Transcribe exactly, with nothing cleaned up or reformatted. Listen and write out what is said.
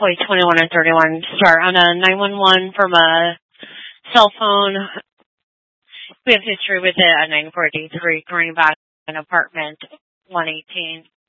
employee twenty-one and thirty-one start on a nine one one from a cell phone. We have history with it at nine forty-three Greenback, an apartment one eighteen.